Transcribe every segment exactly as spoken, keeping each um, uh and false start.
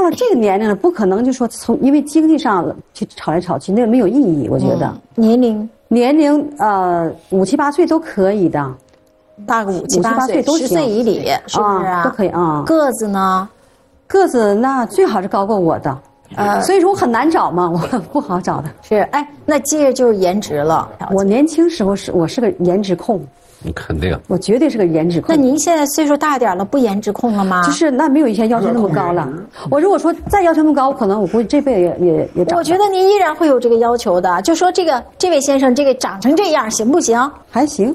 到了这个年龄了，不可能就说从因为经济上去吵来吵去，那个没有意义，我觉得。 嗯、年龄年龄呃五七八岁都可以的， 大个五七八岁都十岁以里，是不是啊？ 啊都可以啊。 个子呢？ 个子那最好是高过我的。呃，所以说我很难找嘛，我不好找的。 是，哎，那接着就是颜值了。 我年轻时候是我是个颜值控， 肯定， 我绝对是个颜值控。 那您现在岁数大点了，不颜值控了吗？ 就是那没有以前要求那么高了。我如果说再要求那么高，可能我估计这辈子也也也长。 我觉得您依然会有这个要求的，就说这个这位先生这个长成这样行不行？ 还行。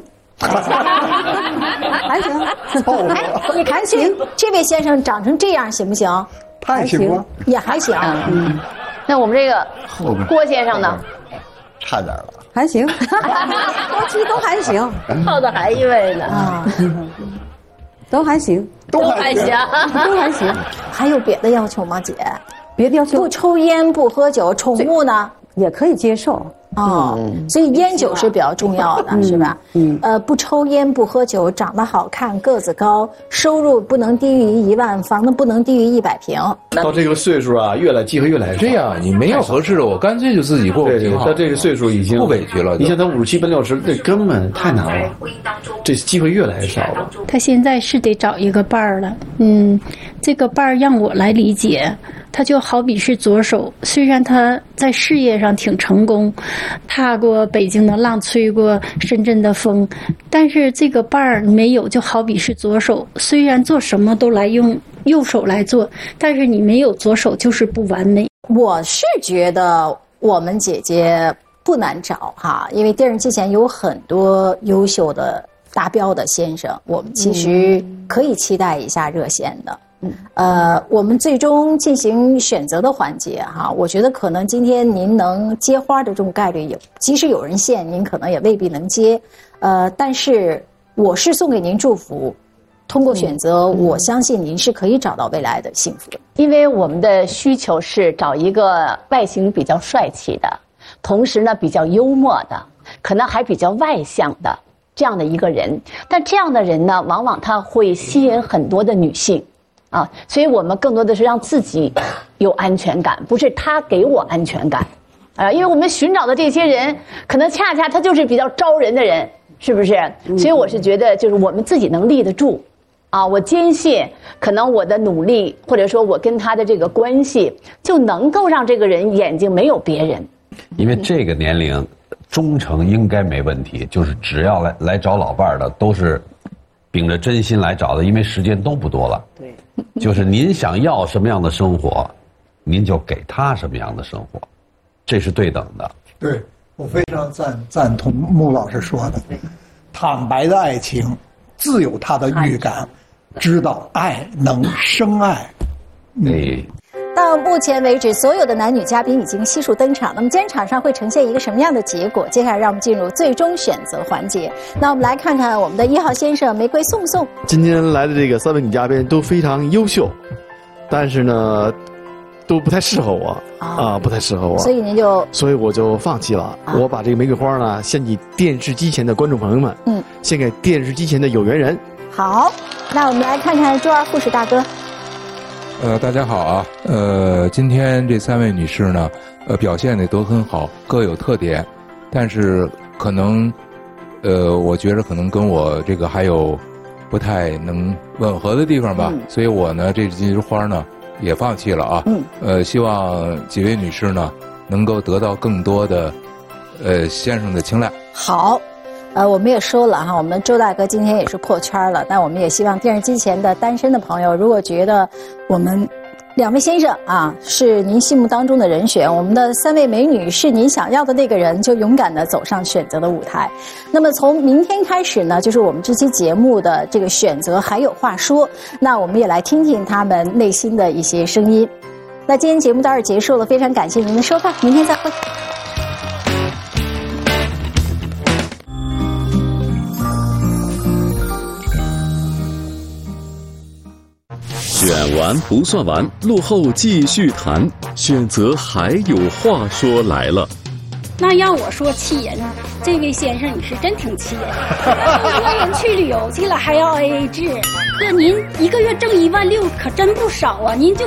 还行， 哎，你看这这位先生长成这样行不行？ 还行吗？ 也还行。 嗯，那我们这个郭先生呢？ 差点了， 还行，其实都还行。 靠的还一位呢啊， 都还行， 都还行， 都还行。 还有别的要求吗，姐？ 别的要求不抽烟不喝酒，宠物呢也可以接受。 哦，嗯、所以烟酒是比较重要的，嗯、是吧？嗯，呃，不抽烟不喝酒，长得好看，个子高，收入不能低于一万，房子不能低于一百平。 到这个岁数啊，越来机会越来越少。 这样，你没有合适的，我干脆就自己过。 对对，到这个岁数已经不委屈了。 你像他五十七奔六十，这根本太难了，这机会越来越少了。 他现在是得找一个伴儿了，嗯，这个伴儿让我来理解。他就好比是左手，虽然他在事业上挺成功，踏过北京的浪，吹过深圳的风，但是这个伴儿没有，就好比是左手，虽然做什么都来用右手来做，但是你没有左手就是不完美。 我是觉得我们姐姐不难找哈，因为电视机前有很多优秀的达标的先生，我们其实可以期待一下热线的。嗯，呃，我们最终进行选择的环节哈，我觉得可能今天您能接花的这种概率有，即使有人献，您可能也未必能接，呃，但是我是送给您祝福，通过选择，嗯、我相信您是可以找到未来的幸福的。 因为我们的需求是找一个外形比较帅气的，同时呢比较幽默的，可能还比较外向的这样的一个人，但这样的人呢，往往他会吸引很多的女性。啊，所以我们更多的是让自己有安全感，不是他给我安全感，啊，因为我们寻找的这些人，可能恰恰他就是比较招人的人，是不是？所以我是觉得，就是我们自己能立得住，啊，我坚信，可能我的努力，或者说我跟他的这个关系，就能够让这个人眼睛没有别人。 因为这个年龄，忠诚应该没问题，就是只要来来找老伴儿的，都是秉着真心来找的，因为时间都不多了。 对。 就是您想要什么样的生活，您就给他什么样的生活，这是对等的。 对，我非常赞赞同穆老师说的，坦白的爱情自有它的预感，知道爱能生爱。 哎。 到目前为止，所有的男女嘉宾已经悉数登场。那么今天场上会呈现一个什么样的结果？接下来让我们进入最终选择环节。那我们来看看我们的一号先生玫瑰宋宋。 今天来的这个三位女嘉宾都非常优秀，但是呢，都不太适合我啊、呃，不太适合我。 所以您就， 所以我就放弃了。啊、我把这个玫瑰花呢献给电视机前的观众朋友们，嗯，献给电视机前的有缘人。 好，那我们来看看周二护士大哥。 呃，大家好啊，呃，今天这三位女士呢，呃，表现的都很好，各有特点，但是可能，呃，我觉得可能跟我这个还有不太能吻合的地方吧，嗯、所以我呢这几枝花呢也放弃了啊，嗯，呃，希望几位女士呢能够得到更多的，呃，先生的青睐。 好。呃，我们也说了哈，我们周大哥今天也是破圈了，但我们也希望电视机前的单身的朋友，如果觉得我们两位先生啊是您心目当中的人选，我们的三位美女是您想要的那个人，就勇敢地走上选择的舞台。那么从明天开始呢，就是我们这期节目的这个选择还有话说，那我们也来听听他们内心的一些声音。那今天节目到这儿结束了，非常感谢您的收看，明天再会。 选完不算完，路后继续谈，选择还有话说来了。 那要我说气人，这位先生你是真挺气人。一个人去旅游去了还要 A A 制，呵，您一个月挣一万六可真不少啊，您就